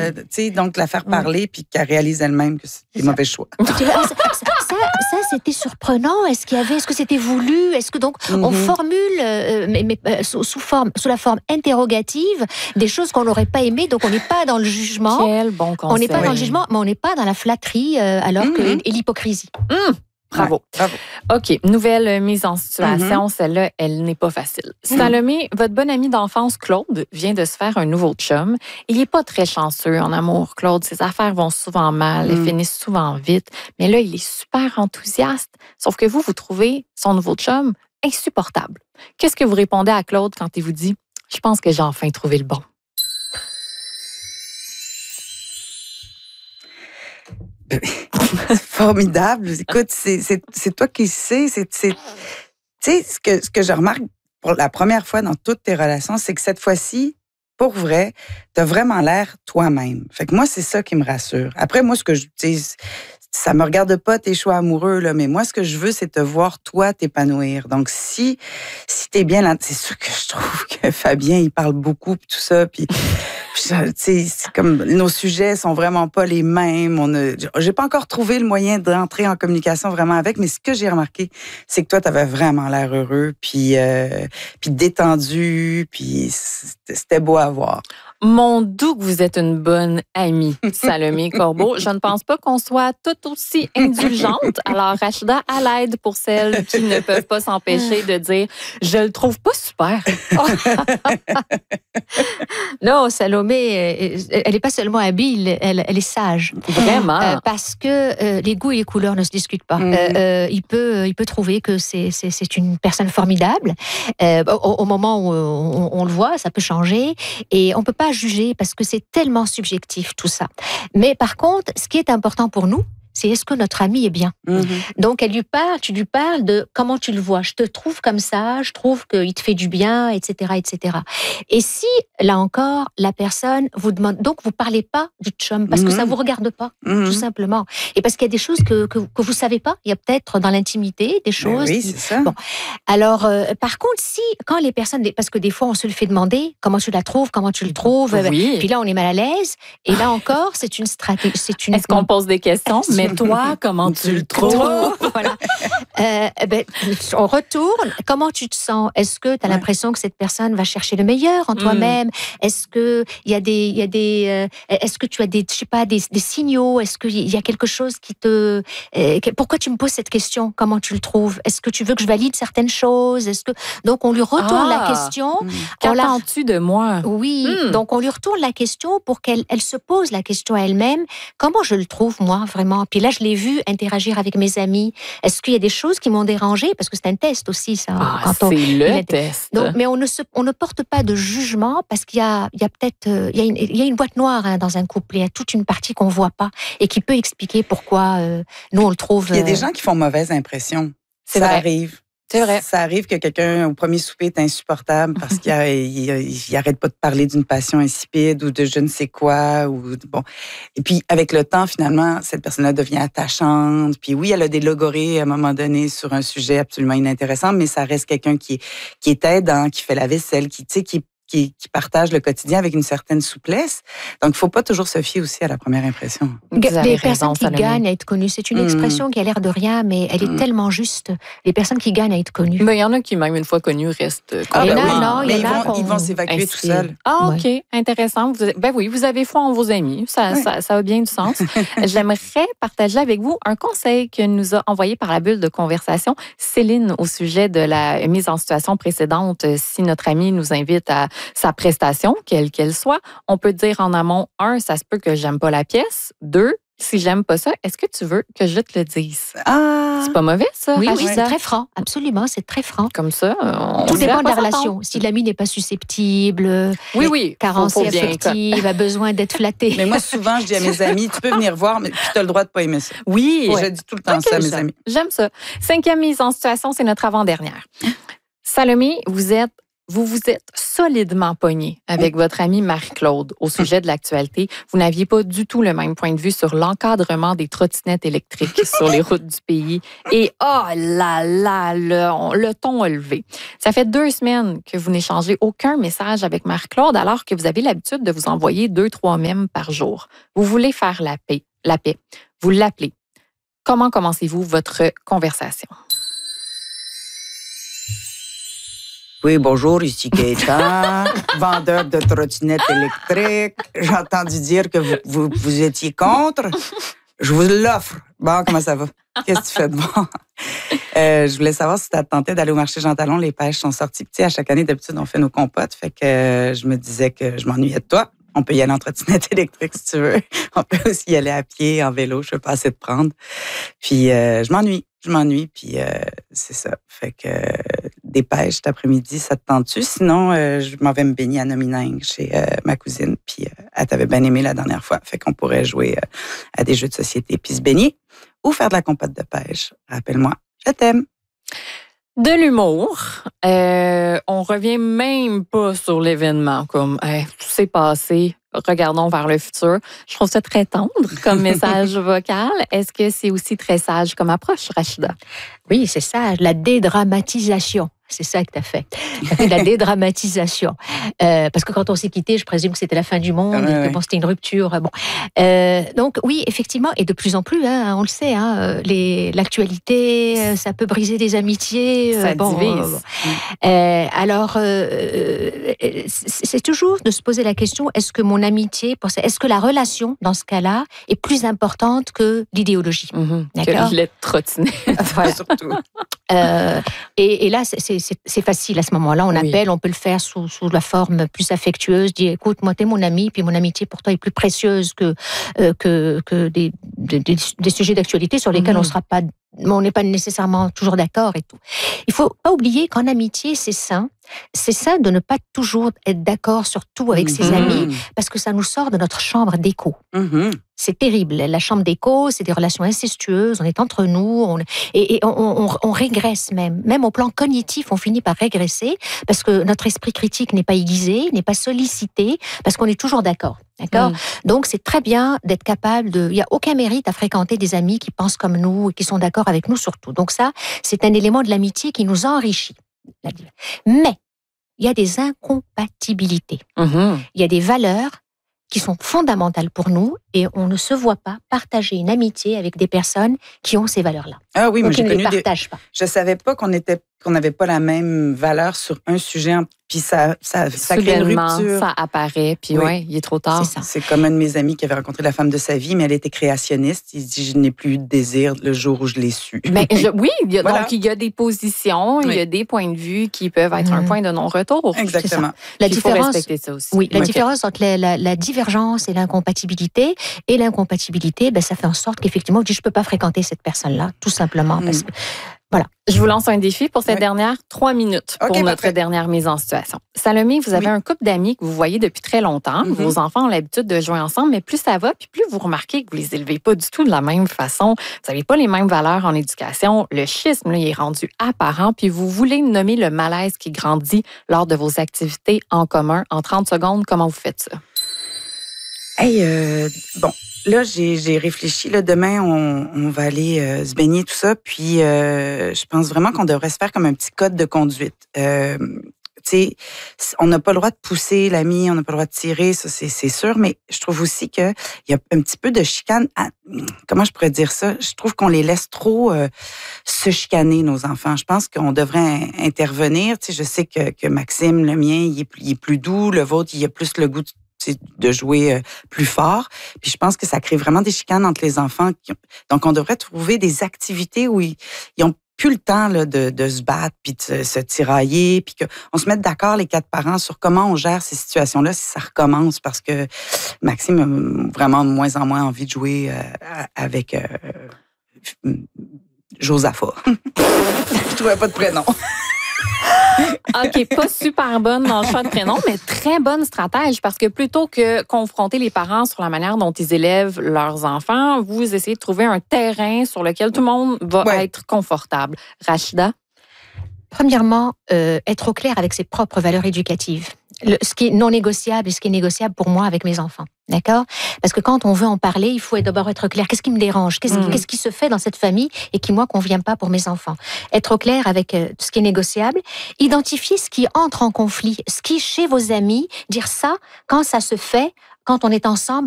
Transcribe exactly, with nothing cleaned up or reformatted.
euh, tu sais, donc la faire parler puis qu'elle réalise elle-même que c'est des mauvais choix. ça, ça, ça c'était surprenant. Est-ce qu'il y avait, est-ce que c'était voulu? Est-ce que donc mm-hmm. on formule, euh, mais, mais euh, sous, sous forme, sous la forme interrogative, des choses qu'on n'aurait pas aimées. Donc on n'est pas dans le jugement. Quel bon conseil. On n'est pas dans le jugement, mais on n'est pas dans la flatterie, euh, alors mm-hmm. que et l'hypocrisie. Mm. Bravo. Ouais, bravo. OK. Nouvelle mise en situation. Mm-hmm. Celle-là, elle n'est pas facile. Mm-hmm. Salomé, votre bon ami d'enfance, Claude, vient de se faire un nouveau chum. Il n'est pas très chanceux en amour, Claude. Ses affaires vont souvent mal. Mm-hmm. Elles finissent souvent vite. Mais là, il est super enthousiaste. Sauf que vous, vous trouvez son nouveau chum insupportable. Qu'est-ce que vous répondez à Claude quand il vous dit « Je pense que j'ai enfin trouvé le bon ». C'est formidable. Écoute, c'est, c'est, c'est toi qui sais. C'est, c'est, tu sais, ce que, ce que je remarque pour la première fois dans toutes tes relations, c'est que cette fois-ci, pour vrai, t'as vraiment l'air toi-même. Fait que moi, c'est ça qui me rassure. Après, moi, ce que je, tu sais, ça me regarde pas tes choix amoureux, là, mais moi, ce que je veux, c'est te voir, toi, t'épanouir. Donc, si, si t'es bien là, c'est sûr que je trouve que Fabien, il parle beaucoup, puis tout ça, puis... C'est comme nos sujets sont vraiment pas les mêmes. On a, j'ai pas encore trouvé le moyen d'entrer en communication vraiment avec, mais ce que j'ai remarqué, c'est que toi, t'avais vraiment l'air heureux, puis euh, puis détendu, puis c'était beau à voir. Mon doux que vous êtes une bonne amie, Salomé Corbeau. Je ne pense pas qu'on soit tout aussi indulgente. Alors, Rachida, à l'aide pour celles qui ne peuvent pas s'empêcher de dire « Je le trouve pas super ». Non, Salomé, elle n'est pas seulement habile, elle, elle est sage. Vraiment. Euh, parce que euh, les goûts et les couleurs ne se discutent pas. Mm. Euh, euh, il, peut, il peut trouver que c'est, c'est, c'est une personne formidable. Euh, au, au moment où on, on le voit, ça peut changer. Et on ne peut pas juger parce que c'est tellement subjectif tout ça. Mais par contre, ce qui est important pour nous, c'est est-ce que notre ami est bien. Mm-hmm. Donc, elle lui parle, tu lui parles de comment tu le vois. Je te trouve comme ça, je trouve qu'il te fait du bien, et cetera, et cetera. Et si, là encore, la personne vous demande... Donc, vous ne parlez pas du chum parce mm-hmm. que ça ne vous regarde pas, mm-hmm. tout simplement. Et parce qu'il y a des choses que, que, que vous ne savez pas. Il y a peut-être dans l'intimité des choses... Ben oui, c'est ça. Bon. Alors, euh, par contre, si, quand les personnes... Parce que des fois, on se le fait demander, comment tu la trouves, comment tu le trouves. Oui. Puis là, on est mal à l'aise. Et là encore, c'est une stratégie. C'est une... Est-ce qu'on pose des questions? Mais toi, comment tu le trouves? Voilà. Euh, ben, on retourne. Comment tu te sens? Est-ce que tu as ouais. l'impression que cette personne va chercher le meilleur en toi-même? Mm. Est-ce que il y a des, il y a des, euh, est-ce que tu as des, je sais pas, des, des signaux? Est-ce qu'il y a quelque chose qui te, euh, pourquoi tu me poses cette question? Comment tu le trouves? Est-ce que tu veux que je valide certaines choses? Est-ce que donc on lui retourne ah. la question? Mm. Qu'attends-tu de moi? Oui. Mm. Donc on lui retourne la question pour qu'elle, elle se pose la question à elle-même. Comment je le trouve moi vraiment? Puis là je l'ai vu interagir avec mes amis. Est-ce qu'il y a des choses qui m'ont dérangé? Parce que c'est un test aussi, ça. Ah, quand c'est on, le test. Donc, mais on ne, se, on ne porte pas de jugement parce qu'il y a, il y a peut-être euh, il, y a une, il y a une boîte noire hein, dans un couple. Il y a toute une partie qu'on ne voit pas et qui peut expliquer pourquoi euh, nous, on le trouve... Euh... Il y a des gens qui font mauvaise impression. C'est ça vrai. Arrive. C'est vrai. Ça arrive que quelqu'un, au premier souper, est insupportable parce qu'il il, il arrête pas de parler d'une passion insipide ou de je ne sais quoi. Ou, bon. Et puis, avec le temps, finalement, cette personne-là devient attachante. Puis oui, elle a des logorées à un moment donné sur un sujet absolument inintéressant, mais ça reste quelqu'un qui est, qui est aidant, qui fait la vaisselle, qui, tu sais, qui Qui, qui partagent le quotidien avec une certaine souplesse. Donc, il ne faut pas toujours se fier aussi à la première impression. Des raison, personnes qui Salomé. Gagnent à être connues, c'est une mmh. expression qui a l'air de rien, mais elle est mmh. tellement juste. Les personnes qui gagnent à être connues. Mais il y en a qui, même une fois connues, restent ah, connues. Ben oui. Non, mais il y en a ils vont, ils vont s'évacuer tout seuls. Ah, OK. Ouais. Intéressant. Vous, ben oui, vous avez foi en vos amis. Ça, ouais. ça, ça a bien du sens. J'aimerais partager avec vous un conseil que nous a envoyé par la bulle de conversation Céline au sujet de la mise en situation précédente. Si notre ami nous invite à sa prestation, quelle qu'elle soit, on peut dire en amont, un, ça se peut que j'aime pas la pièce. Deux, si j'aime pas ça, est-ce que tu veux que je te le dise? Ah! C'est pas mauvais, ça? Oui, oui, c'est très franc. Absolument, c'est très franc. Comme ça, on tout dépend de la relation. Si l'ami n'est pas susceptible, oui, oui, carencé affective, a besoin d'être flatté. Mais moi, souvent, je dis à mes amis, tu peux venir voir, mais tu as le droit de pas aimer ça. Oui. Ouais. Je dis tout le temps okay, ça à mes amis. J'aime ça. Cinquième mise en situation, c'est notre avant-dernière. Salomé, vous êtes vous vous êtes solidement pogné avec votre amie Marie-Claude au sujet de l'actualité. Vous n'aviez pas du tout le même point de vue sur l'encadrement des trottinettes électriques sur les routes du pays. Et oh là là, le, le ton a levé. Ça fait deux semaines que vous n'échangez aucun message avec Marie-Claude alors que vous avez l'habitude de vous envoyer deux, trois mèmes par jour. Vous voulez faire la paix. La paix. Vous l'appelez. Comment commencez-vous votre conversation? Oui, bonjour, ici Gaëtan, vendeur de trottinettes électriques. J'ai entendu dire que vous, vous, vous étiez contre. Je vous l'offre. Bon, comment ça va? Qu'est-ce que tu fais de bon? Euh, je voulais savoir si tu as tenté d'aller au marché Jean Talon. Les pêches sont sorties. Tu sais, à chaque année, d'habitude, on fait nos compotes. Fait que euh, je me disais que je m'ennuyais de toi. On peut y aller en trottinette électrique si tu veux. On peut aussi y aller à pied, en vélo. Je ne veux pas assez te prendre. Puis, euh, je m'ennuie. Je m'ennuie, puis euh, c'est ça. Fait que euh, des pêches cet après-midi, ça te tente-tu? Sinon, euh, je m'en vais me baigner à Nomineng chez euh, ma cousine, puis euh, elle t'avait bien aimé la dernière fois. Fait qu'on pourrait jouer euh, à des jeux de société, puis se baigner ou faire de la compote de pêche. Rappelle-moi, je t'aime. De l'humour. Euh, on revient même pas sur l'événement, comme hey, tout s'est passé. Regardons vers le futur. Je trouve ça très tendre comme message vocal. Est-ce que c'est aussi très sage comme approche, Rachida? Oui, c'est ça, la dédramatisation. C'est ça que tu as fait. Tu as fait de la dédramatisation. Euh, parce que quand on s'est quitté, je présume que c'était la fin du monde, ah, ouais, et que ouais. bon, c'était une rupture. Bon. Euh, donc oui, effectivement, et de plus en plus, hein, on le sait, hein, les, l'actualité, ça peut briser des amitiés. Ça bon, divise. Euh, alors, euh, c'est toujours de se poser la question, est-ce que mon amitié, est-ce que la relation, dans ce cas-là, est plus importante que l'idéologie? Mm-hmm. D'accord? Que les trottinettes. Voilà. Surtout. Euh, et, et là, c'est, c'est, c'est facile à ce moment-là. On oui. appelle, on peut le faire sous, sous la forme plus affectueuse. Dire, écoute, moi, t'es mon ami, puis mon amitié pour toi est plus précieuse que, euh, que, que des, des, des sujets d'actualité sur lesquels mmh. on sera pas, on n'est pas nécessairement toujours d'accord et tout. Il faut pas oublier qu'en amitié, c'est sain. C'est sain de ne pas toujours être d'accord sur tout avec mmh. ses amis, parce que ça nous sort de notre chambre d'écho. Mmh. C'est terrible. La chambre d'écho, c'est des relations incestueuses. On est entre nous, on, et, et on, on, on régresse même. Même au plan cognitif, on finit par régresser parce que notre esprit critique n'est pas aiguisé, n'est pas sollicité, parce qu'on est toujours d'accord. D'accord ? Mmh. Donc, c'est très bien d'être capable de... Il n'y a aucun mérite à fréquenter des amis qui pensent comme nous et qui sont d'accord avec nous sur tout. Donc ça, c'est un élément de l'amitié qui nous enrichit. Mais il y a des incompatibilités. Mmh. Il y a des valeurs qui sont fondamentales pour nous et on ne se voit pas partager une amitié avec des personnes qui ont ces valeurs-là. Ah oui, mais j'ai ne connu les partagent des... pas. Je savais pas qu'on était qu'on n'avait pas la même valeur sur un sujet, puis ça, ça, ça crée une rupture. Ça apparaît, puis oui, ouais, il est trop tard. C'est, ça. C'est comme un de mes amis qui avait rencontré la femme de sa vie, mais elle était créationniste. Il dit, je n'ai plus de désir le jour où je l'ai su. Ben, je, oui, il y a, voilà. donc il y a des positions, oui. il y a des points de vue qui peuvent être mmh. un point de non-retour. Exactement. La il différence, faut respecter ça aussi. Oui, la okay. différence entre la, la, la divergence et l'incompatibilité, et l'incompatibilité, ben, ça fait en sorte qu'effectivement, je ne peux pas fréquenter cette personne-là, tout simplement, mmh. parce que voilà. Je vous lance un défi pour cette oui. dernière trois minutes pour okay, notre parfait. dernière mise en situation. Salomé, vous avez oui. un couple d'amis que vous voyez depuis très longtemps. Mm-hmm. Vos enfants ont l'habitude de jouer ensemble, mais plus ça va, puis plus vous remarquez que vous les élevez pas du tout de la même façon. Vous n'avez pas les mêmes valeurs en éducation. Le schisme, là, il est rendu apparent, puis vous voulez nommer le malaise qui grandit lors de vos activités en commun. En trente secondes, comment vous faites ça? Hey, euh, bon. Là, j'ai, j'ai réfléchi. Là, demain, on, on va aller euh, se baigner, tout ça. Puis, euh, je pense vraiment qu'on devrait se faire comme un petit code de conduite. Euh, tu sais, on n'a pas le droit de pousser l'ami, on n'a pas le droit de tirer, ça, c'est, c'est sûr. Mais je trouve aussi qu'il y a un petit peu de chicane. À, comment je pourrais dire ça? Je trouve qu'on les laisse trop euh, se chicaner, nos enfants. Je pense qu'on devrait intervenir. Tu sais, je sais que, que Maxime, le mien, il est, il est plus doux. Le vôtre, il a plus le goût de de jouer plus fort. Puis je pense que ça crée vraiment des chicanes entre les enfants. Donc, on devrait trouver des activités où ils, ils ont plus le temps là, de, de se battre puis de se, se tirailler, puis qu'on se mette d'accord, les quatre parents, sur comment on gère ces situations-là si ça recommence, parce que Maxime a vraiment de moins en moins envie de jouer euh, avec euh, Josaphat. Je trouvais pas de prénom. OK, pas super bonne dans le choix de prénom, mais très bonne stratège, parce que plutôt que confronter les parents sur la manière dont ils élèvent leurs enfants, vous essayez de trouver un terrain sur lequel tout le monde va ouais. être confortable. Rachida? Premièrement, euh, être au clair avec ses propres valeurs éducatives. Le, ce qui est non négociable et ce qui est négociable pour moi avec mes enfants. D'accord? Parce que quand on veut en parler, il faut d'abord être clair. Qu'est-ce qui me dérange? Qu'est-ce, mmh. qu'est-ce qui se fait dans cette famille et qui, moi, convient pas pour mes enfants? Être au clair avec euh, ce qui est négociable. Identifier ce qui entre en conflit. Ce qui, chez vos amis, dire ça, quand ça se fait, quand on est ensemble,